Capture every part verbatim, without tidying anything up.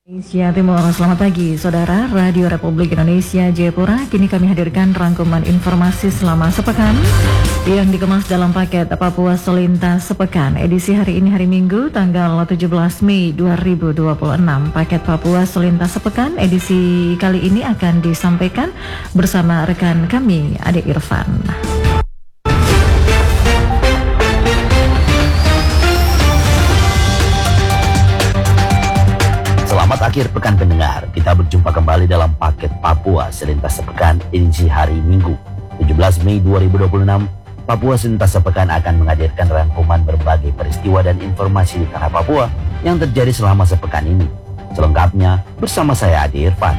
Indonesia Timur, selamat pagi saudara. Radio Republik Indonesia Jayapura, kini kami hadirkan rangkuman informasi selama sepekan yang dikemas dalam paket Papua Selintas Sepekan. Edisi hari ini hari Minggu tanggal tujuh belas Mei dua ribu dua puluh enam. Paket Papua Selintas Sepekan edisi kali ini akan disampaikan bersama rekan kami Ade Irfan. Selamat akhir pekan pendengar, kita berjumpa kembali dalam paket Papua Selintas Sepekan edisi hari Minggu tujuh belas Mei dua ribu dua puluh enam. Papua Selintas Sepekan akan menghadirkan rangkuman berbagai peristiwa dan informasi di tanah Papua yang terjadi selama sepekan ini. Selengkapnya bersama saya Ade Irfan.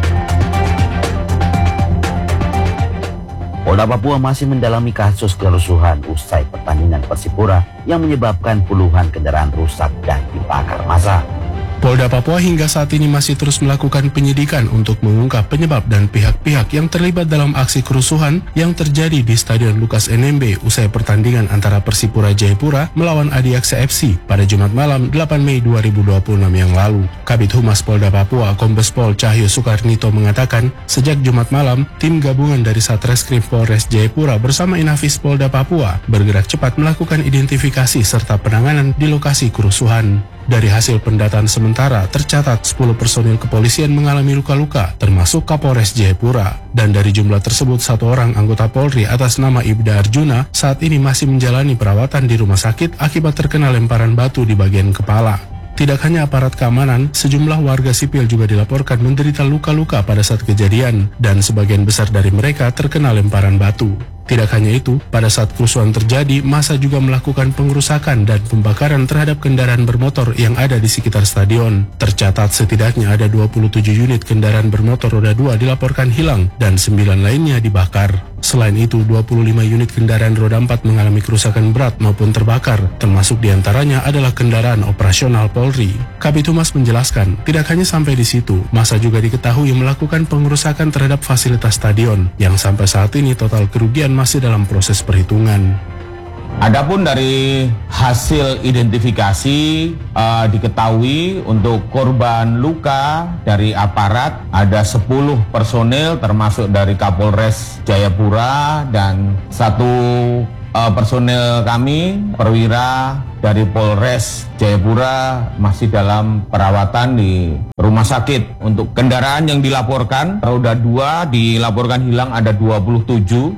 Polda Papua masih mendalami kasus kerusuhan usai pertandingan Persipura yang menyebabkan puluhan kendaraan rusak dan dibakar massa. Polda Papua hingga saat ini masih terus melakukan penyidikan untuk mengungkap penyebab dan pihak-pihak yang terlibat dalam aksi kerusuhan yang terjadi di Stadion Lukas N M B usai pertandingan antara Persipura Jayapura melawan Adiaksa F C pada Jumat malam delapan Mei dua ribu dua puluh enam yang lalu. Kabid Humas Polda Papua Kombes Pol Cahyo Sukarnito mengatakan, sejak Jumat malam, tim gabungan dari Satreskrim Polres Jayapura bersama Inafis Polda Papua bergerak cepat melakukan identifikasi serta penanganan di lokasi kerusuhan. Dari hasil pendataan sementara, tercatat sepuluh personil kepolisian mengalami luka-luka, termasuk Kapolres Jayapura. Dan dari jumlah tersebut, satu orang anggota Polri atas nama Ibda Arjuna saat ini masih menjalani perawatan di rumah sakit akibat terkena lemparan batu di bagian kepala. Tidak hanya aparat keamanan, sejumlah warga sipil juga dilaporkan menderita luka-luka pada saat kejadian, dan sebagian besar dari mereka terkena lemparan batu. Tidak hanya itu, pada saat kerusuhan terjadi, massa juga melakukan pengerusakan dan pembakaran terhadap kendaraan bermotor yang ada di sekitar stadion. Tercatat setidaknya ada dua puluh tujuh unit kendaraan bermotor roda dua dilaporkan hilang dan sembilan lainnya dibakar. Selain itu, dua puluh lima unit kendaraan roda empat mengalami kerusakan berat maupun terbakar, termasuk diantaranya adalah kendaraan operasional Polri. Kabid Humas menjelaskan, tidak hanya sampai di situ, massa juga diketahui melakukan pengerusakan terhadap fasilitas stadion, yang sampai saat ini total kerugian masih dalam proses perhitungan. Adapun dari hasil identifikasi uh, diketahui untuk korban luka dari aparat ada sepuluh personil termasuk dari Kapolres Jayapura dan satu uh, personil kami perwira dari Polres Jayapura masih dalam perawatan di rumah sakit. Untuk kendaraan yang dilaporkan, roda dua dilaporkan hilang ada dua puluh tujuh.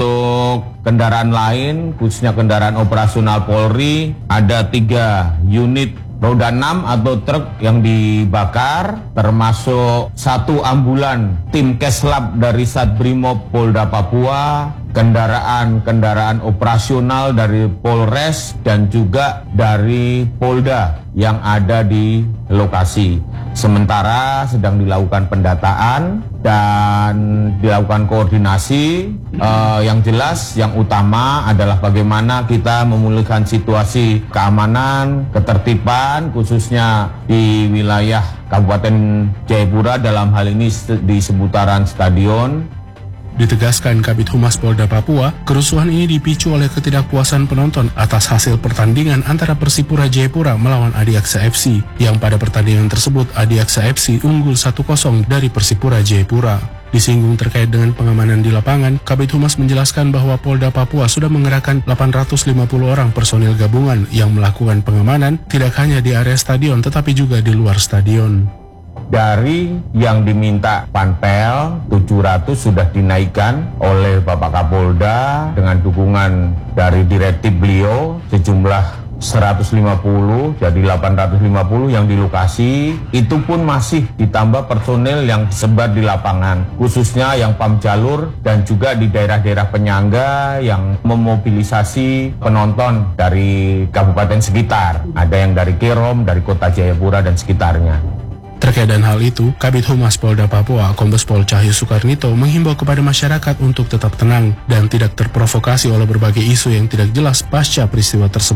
Untuk kendaraan lain, khususnya kendaraan operasional Polri, ada tiga unit roda enam atau truk yang dibakar, termasuk satu ambulan tim Keslab dari Satbrimob Polda Papua, kendaraan-kendaraan operasional dari Polres dan juga dari Polda yang ada di lokasi. Sementara sedang dilakukan pendataan dan dilakukan koordinasi. Uh, yang jelas, yang utama adalah bagaimana kita memulihkan situasi keamanan, ketertiban, khususnya di wilayah Kabupaten Jayapura dalam hal ini di seputaran stadion. Ditegaskan Kabid Humas Polda Papua, kerusuhan ini dipicu oleh ketidakpuasan penonton atas hasil pertandingan antara Persipura Jayapura melawan Adiaksa F C, yang pada pertandingan tersebut Adiaksa F C unggul satu kosong dari Persipura Jayapura. Disinggung terkait dengan pengamanan di lapangan, Kabid Humas menjelaskan bahwa Polda Papua sudah mengerahkan delapan ratus lima puluh orang personil gabungan yang melakukan pengamanan tidak hanya di area stadion tetapi juga di luar stadion. Dari yang diminta Panpel tujuh ratus sudah dinaikkan oleh Bapak Kapolda dengan dukungan dari direktif beliau sejumlah seratus lima puluh, jadi delapan ratus lima puluh yang di lokasi. Itu pun masih ditambah personel yang tersebar di lapangan, khususnya yang pam jalur dan juga di daerah-daerah penyangga yang memobilisasi penonton dari kabupaten sekitar. Ada yang dari Kerom, dari kota Jayapura dan sekitarnya. Terkait dengan hal itu, Kabid Humas Polda Papua Kombes Pol Cahyo Sukarnito menghimbau kepada masyarakat untuk tetap tenang dan tidak terprovokasi oleh berbagai isu yang tidak jelas pasca peristiwa tersebut.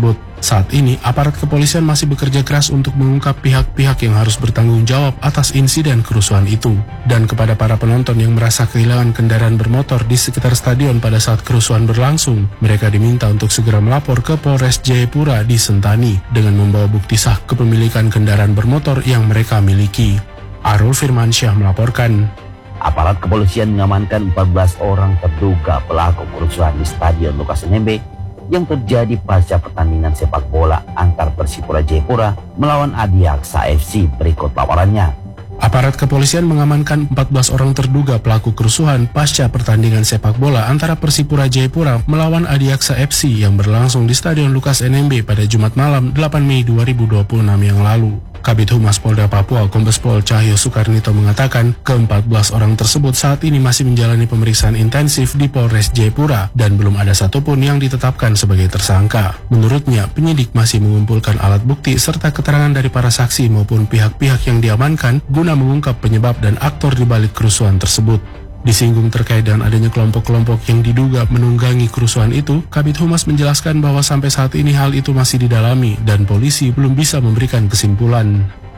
Saat ini, aparat kepolisian masih bekerja keras untuk mengungkap pihak-pihak yang harus bertanggung jawab atas insiden kerusuhan itu. Dan kepada para penonton yang merasa kehilangan kendaraan bermotor di sekitar stadion pada saat kerusuhan berlangsung, mereka diminta untuk segera melapor ke Polres Jayapura di Sentani dengan membawa bukti sah kepemilikan kendaraan bermotor yang mereka miliki. Arul Firmansyah melaporkan. Aparat kepolisian mengamankan empat belas orang terduga pelaku kerusuhan di Stadion Lukas N M B yang terjadi pasca pertandingan sepak bola antar Persipura Jayapura melawan Adiaksa F C. Berikut laporannya. Aparat kepolisian mengamankan empat belas orang terduga pelaku kerusuhan pasca pertandingan sepak bola antara Persipura Jayapura melawan Adiaksa F C yang berlangsung di Stadion Lukas N M B pada Jumat malam delapan Mei dua ribu dua puluh enam yang lalu. Kabid Humas Polda Papua Kombes Pol Cahyo Sukarnito mengatakan ke empat belas orang tersebut saat ini masih menjalani pemeriksaan intensif di Polres Jayapura dan belum ada satupun yang ditetapkan sebagai tersangka. Menurutnya, penyidik masih mengumpulkan alat bukti serta keterangan dari para saksi maupun pihak-pihak yang diamankan guna mengungkap penyebab dan aktor di balik kerusuhan tersebut. Disinggung terkait dengan adanya kelompok-kelompok yang diduga menunggangi kerusuhan itu, Kabid Humas menjelaskan bahwa sampai saat ini hal itu masih didalami dan polisi belum bisa memberikan kesimpulan.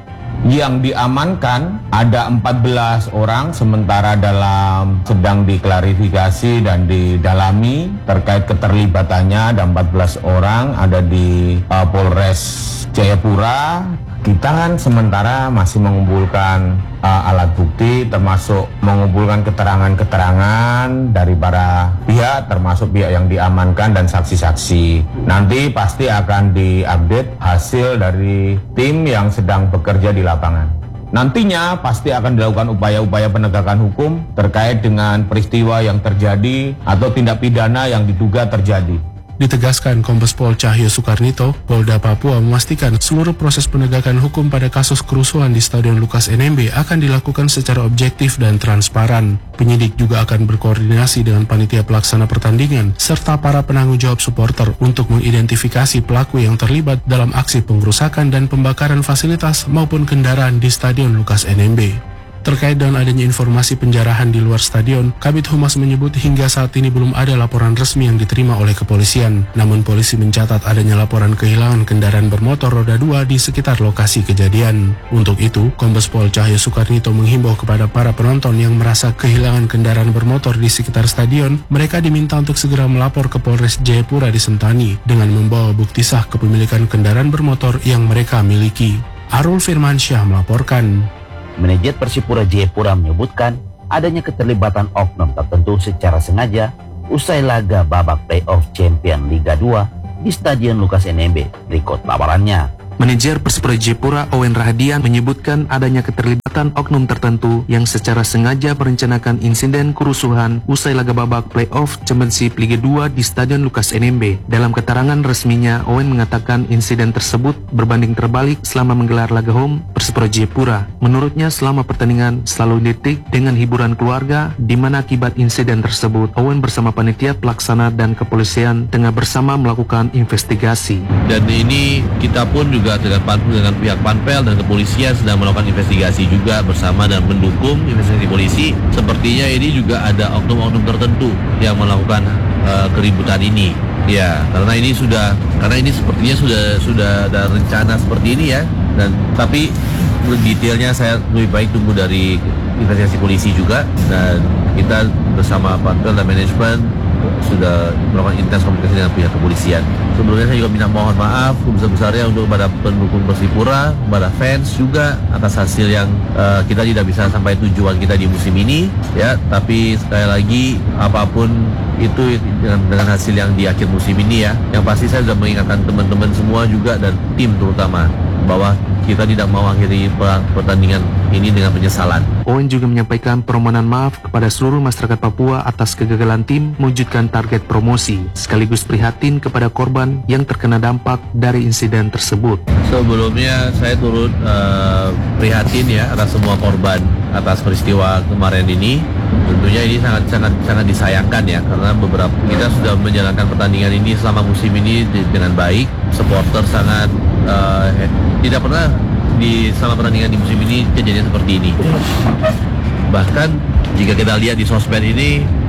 Yang diamankan ada empat belas orang, sementara dalam sedang diklarifikasi dan didalami terkait keterlibatannya. Ada empat belas orang ada di uh, Polres Jayapura. Kita kan sementara masih mengumpulkan uh, alat bukti, termasuk mengumpulkan keterangan-keterangan dari para pihak, termasuk pihak yang diamankan dan saksi-saksi. Nanti pasti akan diupdate hasil dari tim yang sedang bekerja di lapangan. Nantinya pasti akan dilakukan upaya-upaya penegakan hukum terkait dengan peristiwa yang terjadi atau tindak pidana yang diduga terjadi. Ditegaskan Kombes Pol Cahyo Sukarnito, Polda Papua memastikan seluruh proses penegakan hukum pada kasus kerusuhan di Stadion Lukas N M B akan dilakukan secara objektif dan transparan. Penyidik juga akan berkoordinasi dengan panitia pelaksana pertandingan serta para penanggung jawab supporter untuk mengidentifikasi pelaku yang terlibat dalam aksi pengrusakan dan pembakaran fasilitas maupun kendaraan di Stadion Lukas N M B. Terkait dengan adanya informasi penjarahan di luar stadion, Kabid Humas menyebut hingga saat ini belum ada laporan resmi yang diterima oleh kepolisian. Namun polisi mencatat adanya laporan kehilangan kendaraan bermotor roda dua di sekitar lokasi kejadian. Untuk itu, Kombes Pol Cahyo Sukarnito menghimbau kepada para penonton yang merasa kehilangan kendaraan bermotor di sekitar stadion, mereka diminta untuk segera melapor ke Polres Jayapura di Sentani dengan membawa bukti sah kepemilikan kendaraan bermotor yang mereka miliki. Arul Firmansyah melaporkan. Manajer Persipura Jayapura menyebutkan adanya keterlibatan oknum tertentu secara sengaja usai laga babak playoff Champion Liga dua di Stadion Lukas N M B. Berikut laporannya. Manajer Persipura Jayapura Owen Rahadian menyebutkan adanya keterlibatan oknum tertentu yang secara sengaja merencanakan insiden kerusuhan usai laga babak playoff Championship Liga dua di Stadion Lukas N M B. Dalam keterangan resminya, Owen mengatakan insiden tersebut berbanding terbalik selama menggelar laga home Persipura Jayapura. Menurutnya selama pertandingan selalu identik dengan hiburan keluarga, di mana akibat insiden tersebut Owen bersama panitia pelaksana dan kepolisian tengah bersama melakukan investigasi. Dan ini kita pun juga dengan, dengan pihak Panpel dan kepolisian sedang melakukan investigasi juga bersama dan mendukung investigasi polisi. Sepertinya ini juga ada oknum-oknum tertentu yang melakukan uh, keributan ini. Ya, karena ini sudah karena ini sepertinya sudah sudah ada rencana seperti ini ya. Dan tapi detailnya saya lebih baik tunggu dari investigasi polisi juga, dan kita bersama Panpel dan manajemen sudah melakukan intens komunikasi dengan pihak kepolisian. Sebelumnya saya juga minta mohon maaf sebesar-besarnya untuk kepada pendukung Persipura, kepada fans juga atas hasil yang uh, kita tidak bisa sampai tujuan kita di musim ini ya. Tapi sekali lagi apapun itu dengan, dengan hasil yang di akhir musim ini ya, yang pasti saya sudah mengingatkan teman-teman semua juga dan tim terutama bahwa kita tidak mau akhiri pertandingan ini dengan penyesalan. Owen juga menyampaikan permohonan maaf kepada seluruh masyarakat Papua atas kegagalan tim mewujudkan target promosi, sekaligus prihatin kepada korban yang terkena dampak dari insiden tersebut. Sebelumnya saya turut uh, prihatin ya atas semua korban atas peristiwa kemarin ini. Tentunya ini sangat sangat sangat disayangkan ya, karena beberapa kita sudah menjalankan pertandingan ini selama musim ini dengan baik. Supporter sangat uh, tidak pernah di selama pertandingan di musim ini kejadian seperti ini. Bahkan jika kita lihat di sosmed ini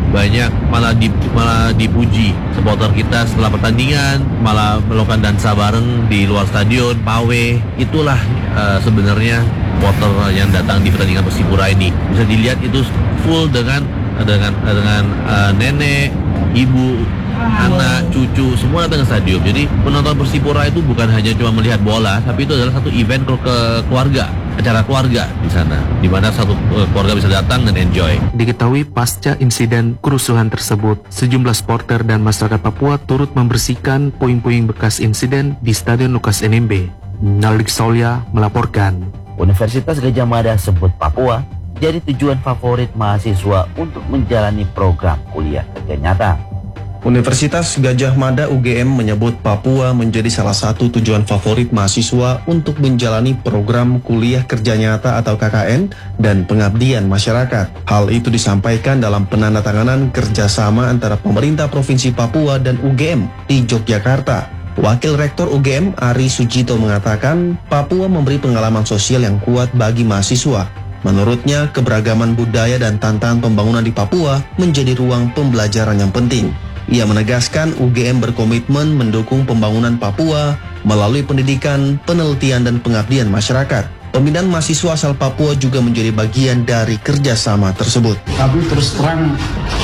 banyak malah di, malah dipuji supporter kita setelah pertandingan, malah melakukan dansa bareng di luar stadion, pawai. Itulah uh, sebenarnya supporter yang datang di pertandingan Persipura ini. Bisa dilihat itu full dengan dengan dengan uh, nenek, ibu, anak, cucu, semua datang ke stadion. Jadi penonton Persipura itu bukan hanya cuma melihat bola, tapi itu adalah satu event ke, ke keluarga, acara keluarga di sana, di mana satu uh, keluarga bisa datang dan enjoy. Diketahui pasca insiden kerusuhan tersebut, sejumlah supporter dan masyarakat Papua turut membersihkan puing-puing bekas insiden di Stadion Lukas N M B. Nalik Saulia melaporkan. Universitas Gajah Mada sebut Papua jadi tujuan favorit mahasiswa untuk menjalani program kuliah kerja nyata. Universitas Gajah Mada U G M menyebut Papua menjadi salah satu tujuan favorit mahasiswa untuk menjalani program kuliah kerja nyata atau K K N dan pengabdian masyarakat. Hal itu disampaikan dalam penandatanganan kerjasama antara pemerintah Provinsi Papua dan U G M di Yogyakarta. Wakil Rektor U G M Ari Sujito mengatakan Papua memberi pengalaman sosial yang kuat bagi mahasiswa. Menurutnya, keberagaman budaya dan tantangan pembangunan di Papua menjadi ruang pembelajaran yang penting. Ia menegaskan U G M berkomitmen mendukung pembangunan Papua melalui pendidikan, penelitian, dan pengabdian masyarakat. Pembinaan mahasiswa asal Papua juga menjadi bagian dari kerjasama tersebut. Kami terus terang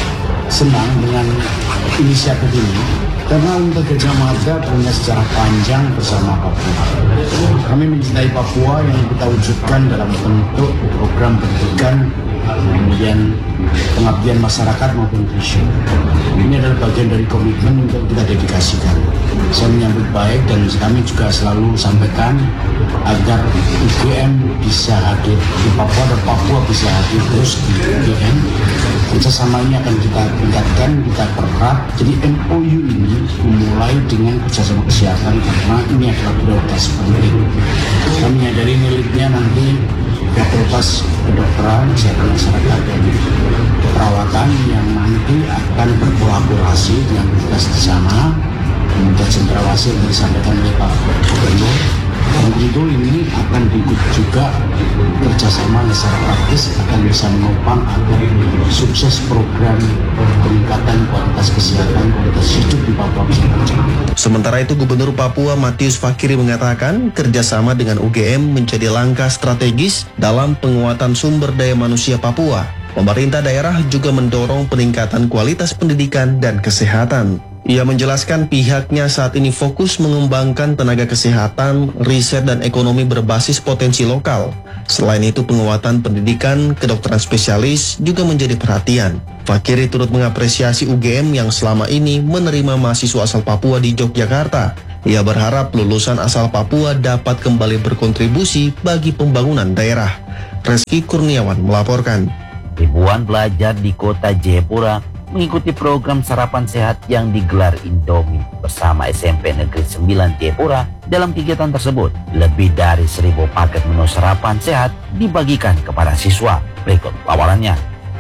senang dengan inisiatif ini, karena untuk Gajah Mada punya sejarah panjang bersama Papua. Kami mencintai Papua yang kita wujudkan dalam bentuk program pendidikan, kemudian pengabdian masyarakat maupun vision. Ini adalah bagian dari komitmen untuk kita dedikasikan. Saya menyambut baik dan kami juga selalu sampaikan agar U G M bisa hadir di Papua dan Papua bisa hadir terus di U G M. Kerjasama ini akan kita tingkatkan, kita pererat. Jadi M O U ini dimulai dengan kerjasama kesehatan karena ini adalah prioritas penting. Kami menyadari miliknya nanti fakultas kedokteran, kesehatan masyarakat dan perawatan yang nanti akan berkolaborasi dengan tugas di sana. Kemudian cendrawasih yang disampaikan oleh Pak Gubernur. Dan tentu ini akan diikut juga kerjasama yang secara praktis akan bisa menopang agar sukses program peningkatan kualitas kesehatan, kualitas hidup di Papua bisa tercapai. Sementara itu, Gubernur Papua Matius Fakiri mengatakan kerjasama dengan U G M menjadi langkah strategis dalam penguatan sumber daya manusia Papua. Pemerintah daerah juga mendorong peningkatan kualitas pendidikan dan kesehatan. Ia menjelaskan pihaknya saat ini fokus mengembangkan tenaga kesehatan, riset dan ekonomi berbasis potensi lokal. Selain itu, penguatan pendidikan kedokteran spesialis juga menjadi perhatian. Fakiri turut mengapresiasi U G M yang selama ini menerima mahasiswa asal Papua di Yogyakarta. Ia berharap lulusan asal Papua dapat kembali berkontribusi bagi pembangunan daerah. Reski Kurniawan melaporkan. Ribuan pelajar di kota Jayapura mengikuti program sarapan sehat yang digelar Indomie bersama S M P Negeri sembilan Jayapura. Dalam kegiatan tersebut, lebih dari seribu paket menu sarapan sehat dibagikan kepada siswa. Berikut laporannya.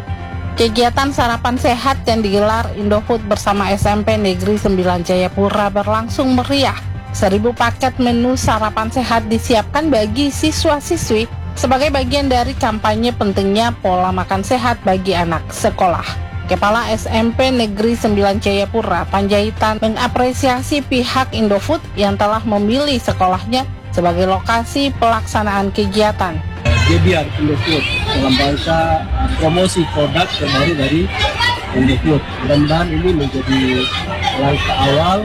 Kegiatan sarapan sehat yang digelar Indofood bersama S M P Negeri sembilan Jayapura berlangsung meriah. Seribu paket menu sarapan sehat disiapkan bagi siswa-siswi sebagai bagian dari kampanye pentingnya pola makan sehat bagi anak sekolah. Kepala S M P Negeri sembilan Jayapura, Panjaitan, mengapresiasi pihak Indofood yang telah memilih sekolahnya sebagai lokasi pelaksanaan kegiatan. J B R Indofood dalam rangka promosi produk terbaru dari Indofood. Mudah-mudahan ini menjadi langkah awal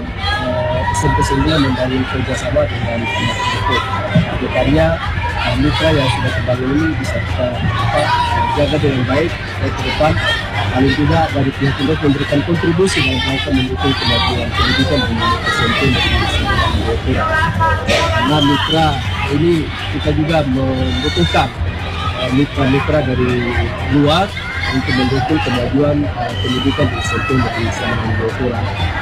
S M P sembilan membangun kerjasama dengan Indofood. Akhirnya mitra yang sudah terbangun ini bisa kita apa, jaga dengan baik baik ke depan. Paling tidak dari pihak Indofood memberikan kontribusi dalam rangka mendukung kemajuan pendidikan di S M P Negeri sembilan Jayapura. Karena mitra ini kita juga membutuhkan uh, mitra-mitra dari luar untuk mendukung kemajuan uh, pendidikan di S M P Negeri sembilan Jayapura.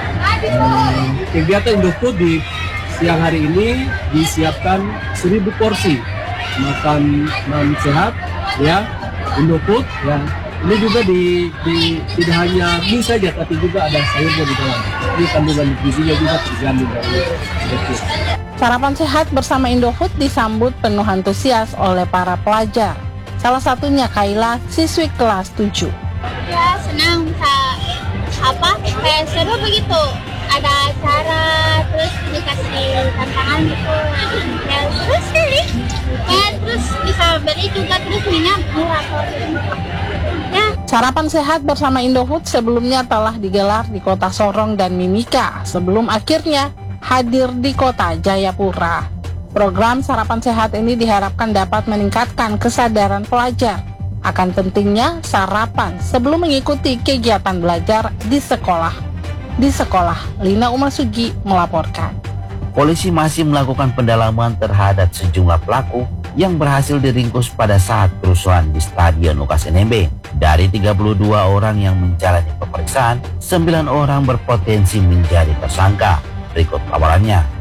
Uh, kegiatan Indofood di siang hari ini disiapkan seribu porsi makan makan sehat, ya, Indofood, ya. Ini juga di, di tidak hanya mie saja, tapi juga ada sayurnya di dalam. Ini kandungan gizinya juga terjamin dari Indofood. Sarapan sehat bersama Indofood disambut penuh antusias oleh para pelajar. Salah satunya Kaila, siswi kelas tujuh. Ya, senang bisa apa kayak seru begitu, ada acara terus dikasih tantangan gitu, ya seru sekali ya, terus bisa beli juga terus minyak murah ya. Sarapan sehat bersama Indofood sebelumnya telah digelar di kota Sorong dan Mimika sebelum akhirnya hadir di kota Jayapura. Program sarapan sehat ini diharapkan dapat meningkatkan kesadaran pelajar akan pentingnya sarapan sebelum mengikuti kegiatan belajar di sekolah. Di sekolah, Lina Umasugi melaporkan. Polisi masih melakukan pendalaman terhadap sejumlah pelaku yang berhasil diringkus pada saat kerusuhan di Stadion Lukas N M B. Dari tiga puluh dua orang yang menjalani pemeriksaan, sembilan orang berpotensi menjadi tersangka. Berikut laporannya.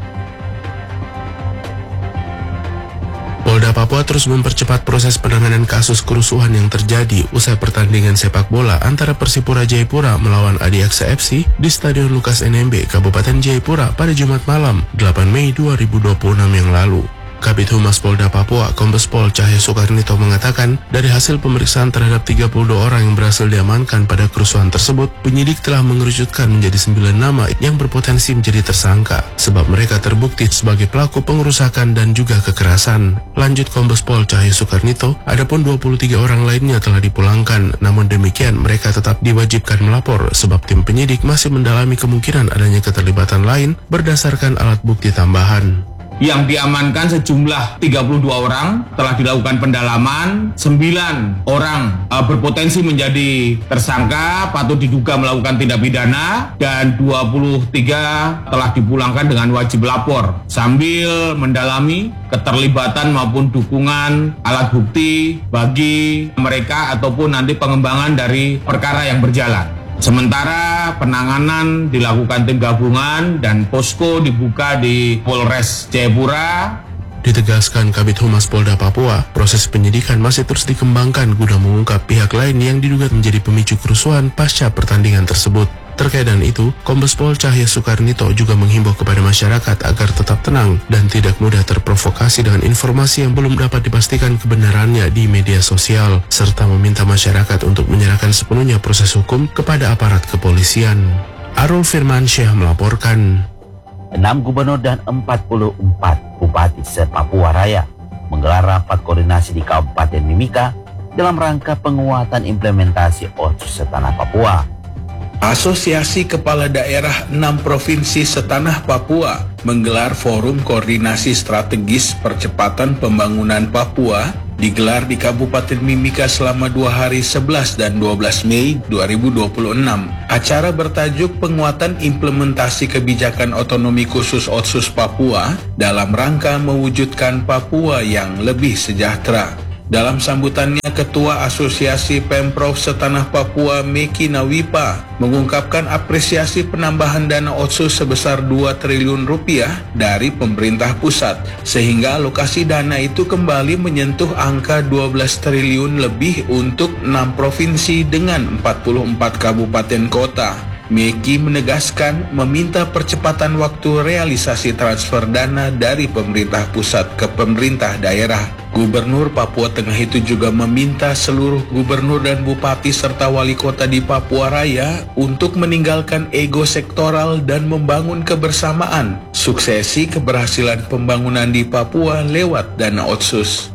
Polda Papua terus mempercepat proses penanganan kasus kerusuhan yang terjadi usai pertandingan sepak bola antara Persipura Jayapura melawan Adiaksa F C di Stadion Lukas N M B, Kabupaten Jayapura pada Jumat malam, delapan Mei dua ribu dua puluh enam yang lalu. Kabid Humas Polda Papua, Kombes Pol Cahyo Sukarnito mengatakan, dari hasil pemeriksaan terhadap tiga puluh dua orang yang berhasil diamankan pada kerusuhan tersebut, penyidik telah mengerucutkan menjadi sembilan nama yang berpotensi menjadi tersangka, sebab mereka terbukti sebagai pelaku pengerusakan dan juga kekerasan. Lanjut Kombes Pol Cahyo Sukarnito, adapun dua puluh tiga orang lainnya telah dipulangkan, namun demikian mereka tetap diwajibkan melapor, sebab tim penyidik masih mendalami kemungkinan adanya keterlibatan lain berdasarkan alat bukti tambahan. Yang diamankan sejumlah tiga puluh dua orang, telah dilakukan pendalaman, sembilan orang uh, berpotensi menjadi tersangka, patut diduga melakukan tindak pidana, dan dua puluh tiga telah dipulangkan dengan wajib lapor, sambil mendalami keterlibatan maupun dukungan alat bukti bagi mereka ataupun nanti pengembangan dari perkara yang berjalan. Sementara penanganan dilakukan tim gabungan dan posko dibuka di Polres Jayapura. Ditegaskan Kabid Humas Polda Papua, proses penyidikan masih terus dikembangkan guna mengungkap pihak lain yang diduga menjadi pemicu kerusuhan pasca pertandingan tersebut. Terkait dengan itu, Kombes Pol Cahyo Sukarnito juga menghimbau kepada masyarakat agar tetap tenang dan tidak mudah terprovokasi dengan informasi yang belum dapat dipastikan kebenarannya di media sosial, serta meminta masyarakat untuk menyerahkan sepenuhnya proses hukum kepada aparat kepolisian. Arul Firmansyah melaporkan. enam gubernur dan empat puluh empat bupati se-Papua Raya menggelar rapat koordinasi di Kabupaten Mimika dalam rangka penguatan implementasi Otsus Setanah Papua. Asosiasi Kepala Daerah enam Provinsi Setanah Papua menggelar Forum Koordinasi Strategis Percepatan Pembangunan Papua digelar di Kabupaten Mimika selama dua hari sebelas dan dua belas Mei dua ribu dua puluh enam. Acara bertajuk Penguatan Implementasi Kebijakan Otonomi Khusus Otsus Papua dalam rangka mewujudkan Papua yang lebih sejahtera. Dalam sambutannya, Ketua Asosiasi Pemprov Setanah Papua Meki Nawipa mengungkapkan apresiasi penambahan dana Otsus sebesar dua triliun rupiah dari pemerintah pusat, sehingga alokasi dana itu kembali menyentuh angka dua belas triliun lebih untuk enam provinsi dengan empat puluh empat kabupaten kota. Meki menegaskan meminta percepatan waktu realisasi transfer dana dari pemerintah pusat ke pemerintah daerah. Gubernur Papua Tengah itu juga meminta seluruh gubernur dan bupati serta wali kota di Papua Raya untuk meninggalkan ego sektoral dan membangun kebersamaan, suksesi keberhasilan pembangunan di Papua lewat dana Otsus.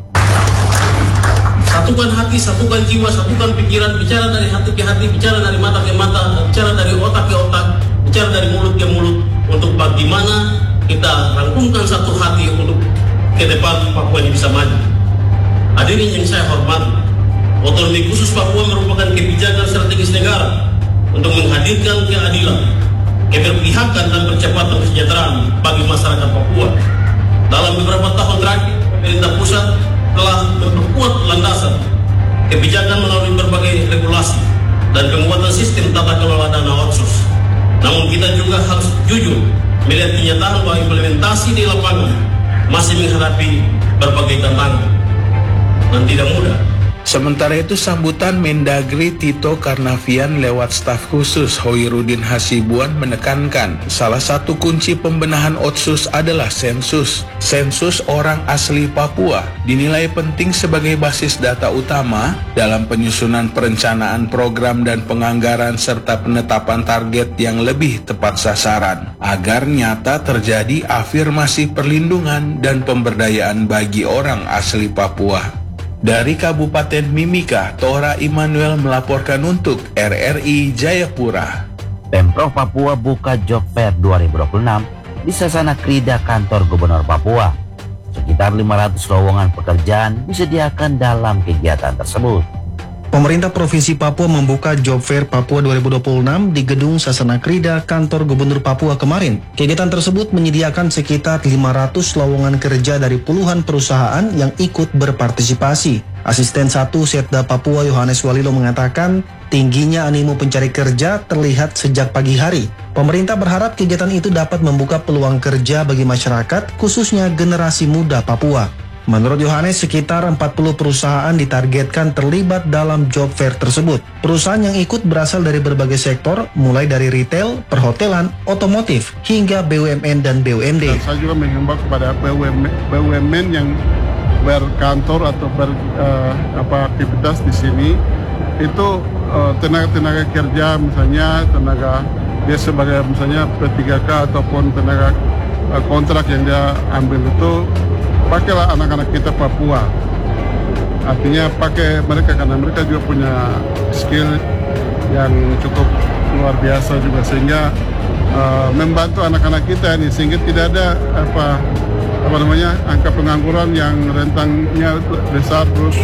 Satukan hati, satukan jiwa, satukan pikiran, bicara dari hati ke hati, bicara dari mata ke mata, bicara dari otak ke otak, bicara dari mulut ke mulut, untuk bagaimana kita rangkumkan satu hati untuk ke depan Papua ini bisa maju. Hadirin yang saya hormati, otonomi khusus Papua merupakan kebijakan strategis negara untuk menghadirkan keadilan, keberpihakan dan percepatan kesejahteraan bagi masyarakat Papua. Dalam beberapa tahun terakhir, pemerintah pusat telah memperkuat landasan kebijakan melalui berbagai regulasi dan penguatan sistem tata kelola dana Otsus. Namun kita juga harus jujur melihat kenyataan bahwa implementasi di lapangan masih menghadapi berbagai tantangan dan tidak mudah. Sementara itu sambutan Mendagri Tito Karnavian lewat staf khusus Hoirudin Hasibuan menekankan salah satu kunci pembenahan Otsus adalah sensus. Sensus orang asli Papua dinilai penting sebagai basis data utama dalam penyusunan perencanaan program dan penganggaran serta penetapan target yang lebih tepat sasaran agar nyata terjadi afirmasi perlindungan dan pemberdayaan bagi orang asli Papua. Dari Kabupaten Mimika, Tora Immanuel melaporkan untuk R R I Jayapura. Pemprov Papua buka Job Fair dua ribu dua puluh enam di Sasana Krida kantor Gubernur Papua. Sekitar lima ratus lowongan pekerjaan disediakan dalam kegiatan tersebut. Pemerintah Provinsi Papua membuka Job Fair Papua dua ribu dua puluh enam di Gedung Sasana Krida kantor Gubernur Papua kemarin. Kegiatan tersebut menyediakan sekitar lima ratus lowongan kerja dari puluhan perusahaan yang ikut berpartisipasi. Asisten satu Setda Papua Yohanes Walilo mengatakan tingginya animo pencari kerja terlihat sejak pagi hari. Pemerintah berharap kegiatan itu dapat membuka peluang kerja bagi masyarakat, khususnya generasi muda Papua. Menurut Yohanes, sekitar empat puluh perusahaan ditargetkan terlibat dalam job fair tersebut. Perusahaan yang ikut berasal dari berbagai sektor, mulai dari retail, perhotelan, otomotif, hingga B U M N dan B U M D. Dan saya juga menghimbau kepada B U M N yang berkantor atau beraktivitas uh, di sini, itu uh, tenaga-tenaga kerja, misalnya tenaga dia sebagai misalnya P tiga K ataupun tenaga uh, kontrak yang dia ambil itu, pakailah anak-anak kita Papua. Artinya pakai mereka karena mereka juga punya skill yang cukup luar biasa juga, sehingga uh, membantu anak-anak kita ini sehingga tidak ada apa apa namanya angka pengangguran yang rentangnya besar, terus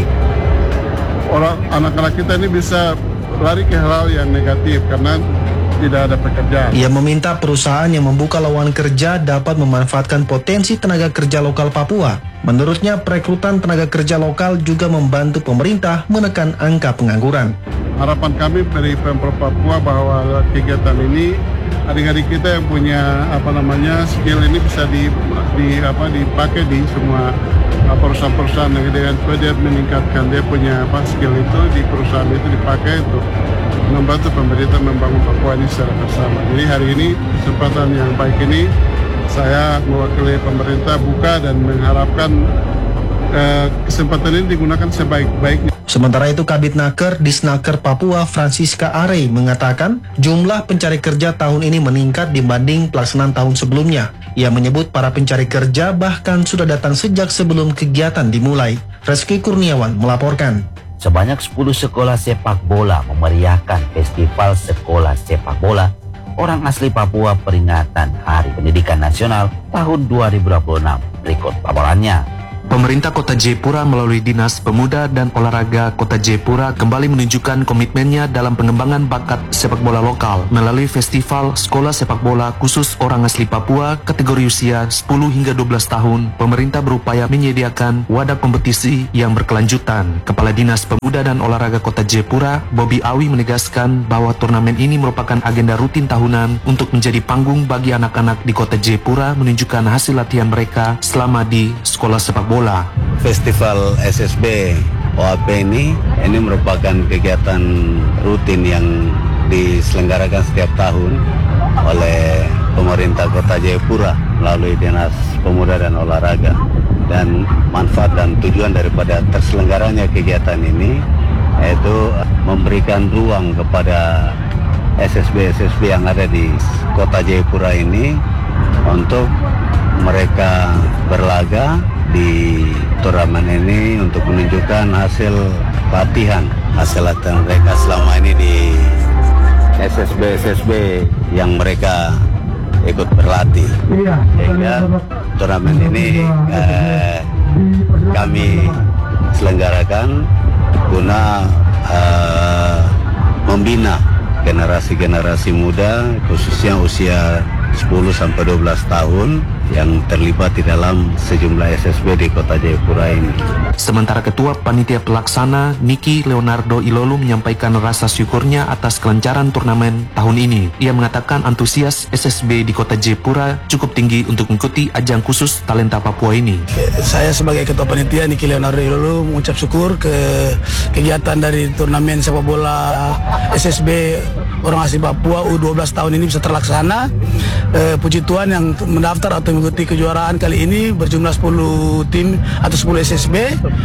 orang anak-anak kita ini bisa lari ke hal yang negatif karena tidak ada pekerjaan. Ia meminta perusahaan yang membuka lowongan kerja dapat memanfaatkan potensi tenaga kerja lokal Papua. Menurutnya, perekrutan tenaga kerja lokal juga membantu pemerintah menekan angka pengangguran. Harapan kami dari Pemprov Papua bahwa kegiatan ini adik-adik kita yang punya apa namanya skill ini bisa di, di apa dipakai di semua perusahaan-perusahaan dengan supaya dia meningkatkan dia punya apa skill itu di perusahaan itu dipakai untuk membantu pemerintah membangun Papua ini secara bersama. Jadi hari ini kesempatan yang baik ini saya mewakili pemerintah buka dan mengharapkan eh, kesempatan ini digunakan sebaik-baiknya. Sementara itu, Kabid Naker Disnaker Papua Francisca Arey mengatakan jumlah pencari kerja tahun ini meningkat dibanding pelaksanaan tahun sebelumnya. Ia menyebut para pencari kerja bahkan sudah datang sejak sebelum kegiatan dimulai. Reski Kurniawan melaporkan. Sebanyak sepuluh sekolah sepak bola memeriahkan Festival Sekolah Sepak Bola Orang Asli Papua peringatan Hari Pendidikan Nasional tahun dua ribu dua puluh enam. Berikut laporannya. Pemerintah Kota Jayapura melalui Dinas Pemuda dan Olahraga Kota Jayapura kembali menunjukkan komitmennya dalam pengembangan bakat sepak bola lokal melalui Festival Sekolah Sepak Bola Khusus Orang Asli Papua kategori usia sepuluh hingga dua belas tahun. Pemerintah berupaya menyediakan wadah kompetisi yang berkelanjutan. Kepala Dinas Pemuda dan Olahraga Kota Jayapura, Bobby Awi, menegaskan bahwa turnamen ini merupakan agenda rutin tahunan untuk menjadi panggung bagi anak-anak di Kota Jayapura menunjukkan hasil latihan mereka selama di Sekolah Sepak Bola. Festival S S B O A P ini ini merupakan kegiatan rutin yang diselenggarakan setiap tahun oleh pemerintah Kota Jayapura melalui Dinas Pemuda dan Olahraga, dan manfaat dan tujuan daripada terselenggaranya kegiatan ini yaitu memberikan ruang kepada S S B-S S B yang ada di Kota Jayapura ini untuk mereka berlaga di turnamen ini untuk menunjukkan hasil latihan hasil latihan mereka selama ini di S S B-S S B yang mereka ikut berlatih. Sehingga turnamen ini eh, kami selenggarakan guna eh, membina generasi-generasi muda khususnya usia sepuluh sampai dua belas tahun yang terlibat di dalam sejumlah S S B di Kota Jayapura ini. Sementara Ketua Panitia Pelaksana Niki Leonardo Ilolu menyampaikan rasa syukurnya atas kelancaran turnamen tahun ini. Ia mengatakan antusias S S B di Kota Jayapura cukup tinggi untuk mengikuti ajang khusus talenta Papua ini. Saya sebagai Ketua Panitia Niki Leonardo Ilolu mengucap syukur ke kegiatan dari turnamen sepak bola S S B Orang Asli Papua U dua belas tahun ini bisa terlaksana. E, puji Tuhan yang mendaftar atau mengikuti kejuaraan kali ini berjumlah sepuluh tim atau sepuluh S S B,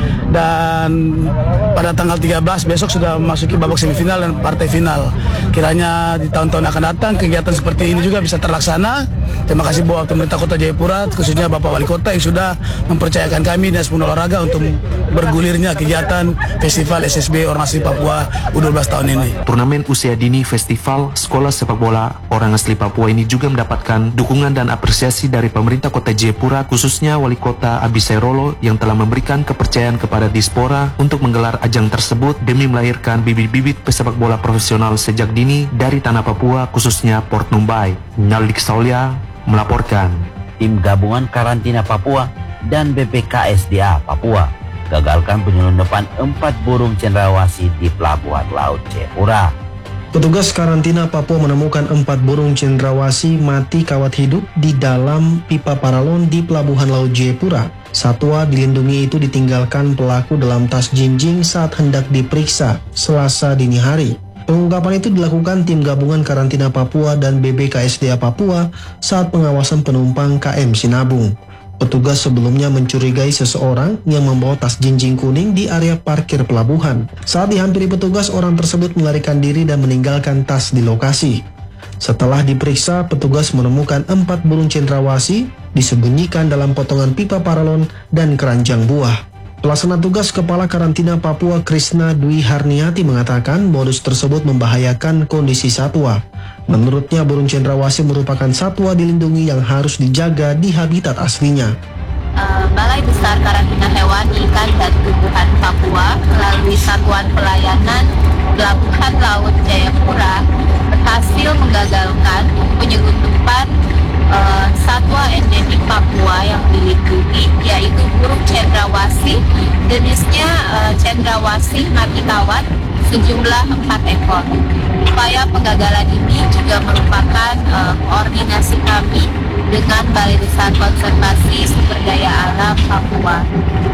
dan pada tanggal tiga belas besok sudah memasuki babak semifinal dan partai final. Kiranya di tahun-tahun akan datang kegiatan seperti ini juga bisa terlaksana. Terima kasih buat pemerintah Kota Jayapura, khususnya Bapak Wali Kota yang sudah mempercayakan kami Dinas Pemuda Olahraga untuk bergulirnya kegiatan Festival S S B Orang Asli Papua U dua belas tahun ini. Turnamen usia dini Festival Sekolah Sepak Bola Orang Asli Papua ini juga mendapatkan dukungan dan apresiasi dari pemerintah Kota Jayapura, khususnya Wali Kota Abisai Rolo yang telah memberikan kepercayaan kepada Dispora untuk menggelar ajang tersebut demi melahirkan bibit-bibit pesepak bola profesional sejak dini dari tanah Papua, khususnya Port Numbai. Nyaldik Saulia melaporkan. Tim Gabungan Karantina Papua dan B P K S D A Papua gagalkan penyelundupan empat burung cendrawasih di Pelabuhan Laut Jayapura. Petugas karantina Papua menemukan empat burung cendrawasih mati kawat hidup di dalam pipa paralon di Pelabuhan Laut Jayapura. Satwa dilindungi itu ditinggalkan pelaku dalam tas jinjing saat hendak diperiksa Selasa dini hari. Pengungkapan itu dilakukan tim gabungan karantina Papua dan B B K S D A Papua saat pengawasan penumpang K M Sinabung. Petugas sebelumnya mencurigai seseorang yang membawa tas jinjing kuning di area parkir pelabuhan. Saat dihampiri petugas, orang tersebut melarikan diri dan meninggalkan tas di lokasi. Setelah diperiksa, petugas menemukan empat burung cendrawasih disembunyikan dalam potongan pipa paralon dan keranjang buah. Pelaksana tugas Kepala Karantina Papua Krishna Dwi Harniati mengatakan modus tersebut membahayakan kondisi satwa. Menurutnya, burung cendrawasih merupakan satwa dilindungi yang harus dijaga di habitat aslinya. Uh, Balai Besar Karantina Hewan, Ikan, dan Tumbuhan Papua melalui Satuan Pelayanan Pelabuhan Laut Jayapura berhasil menggagalkan penyelundupan uh, satwa endemik Papua yang dilindungi, yaitu burung cendrawasih jenisnya uh, cendrawasih mati kawat sejumlah empat ekor. Upaya penggagalan ini juga merupakan uh, koordinasi kami dengan Balai Besar Konservasi Sumber Daya Alam Papua.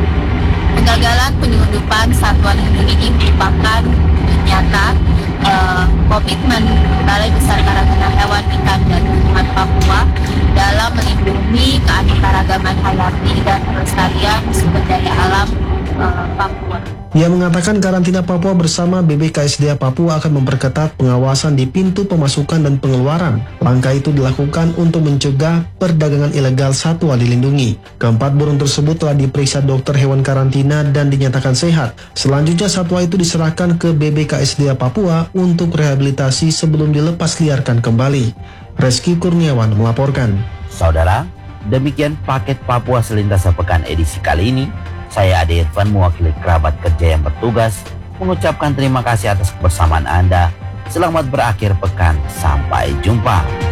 Penggagalan penyelundupan satwa dilindungi ini merupakan nyata uh, komitmen Balai Besar Karantina Hewan, Ikan, dan Tumbuhan Papua dalam melindungi keanekaragaman hayati dan pelestarian sumber daya alam uh, Papua. Ia mengatakan karantina Papua bersama B B K S D A Papua akan memperketat pengawasan di pintu pemasukan dan pengeluaran. Langkah itu dilakukan untuk mencegah perdagangan ilegal satwa dilindungi. Keempat burung tersebut telah diperiksa dokter hewan karantina dan dinyatakan sehat. Selanjutnya satwa itu diserahkan ke B B K S D A Papua untuk rehabilitasi sebelum dilepas liarkan kembali. Reski Kurniawan melaporkan. Saudara, demikian paket Papua Selintas Sepekan edisi kali ini. Saya Ade Irfan mewakili kerabat kerja yang bertugas mengucapkan terima kasih atas kebersamaan Anda. Selamat berakhir pekan. Sampai jumpa.